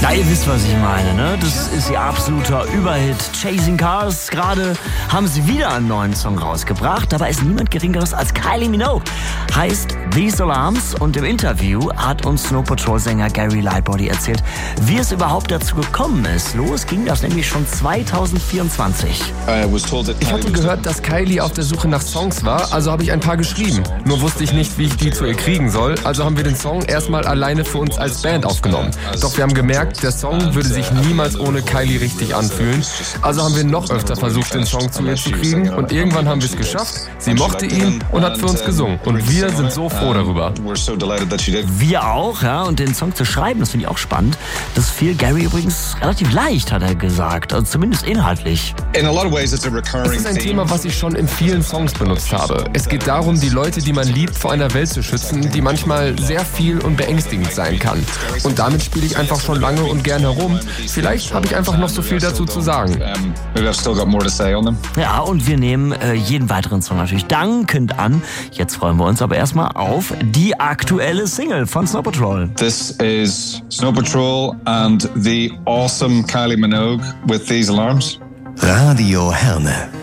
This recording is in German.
Na, ihr wisst, was ich meine, ne? Das ist ihr absoluter Überhit. Chasing Cars. Gerade haben sie wieder einen neuen Song rausgebracht. Dabei ist niemand Geringeres als Kylie Minogue. Heißt These Alarms. Und im Interview hat uns Snow Patrol-Sänger Gary Lightbody erzählt, wie es überhaupt dazu gekommen ist. Los ging das nämlich schon 2024. Ich hatte gehört, dass Kylie auf der Suche nach Songs war, also habe ich ein paar geschrieben. Nur wusste ich nicht, wie ich die zu ihr kriegen soll, also haben wir den Song erstmal alleine für uns als Band aufgenommen. Doch wir haben gemerkt, der Song würde sich niemals ohne Kylie richtig anfühlen. Also haben wir noch öfter versucht, den Song zu ihr zu kriegen und irgendwann haben wir es geschafft. Sie mochte ihn und hat für uns gesungen. Und wir sind so froh darüber. Wir auch, ja. Und den Song zu schreiben, das finde ich auch spannend. Das fiel Gary übrigens relativ leicht, hat er gesagt. Also zumindest inhaltlich. Es ist ein Thema, was ich schon in vielen Songs benutzt habe. Es geht darum, die Leute, die man liebt, vor einer Welt zu schützen, die manchmal sehr viel und beängstigend sein kann. Und damit spiele ich einfach schon lange und gern herum. Vielleicht habe ich einfach noch so viel dazu zu sagen. Ja, und wir nehmen jeden weiteren Song natürlich dankend an. Jetzt freuen wir uns aber erstmal auf die aktuelle Single von Snow Patrol. This is Snow Patrol and the awesome Kylie Minogue with These Alarms. Radio Herne.